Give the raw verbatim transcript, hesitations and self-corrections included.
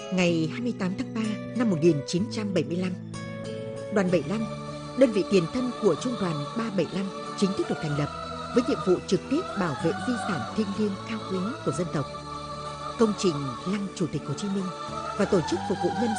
Ngày hai mươi tám tháng ba năm một nghìn chín trăm bảy mươi lăm, Đoàn bảy lăm, đơn vị tiền thân của Trung đoàn ba bảy lăm chính thức được thành lập với nhiệm vụ trực tiếp bảo vệ di sản thiêng liêng cao quý của dân tộc, công trình Lăng Chủ tịch Hồ Chí Minh và tổ chức phục vụ nhân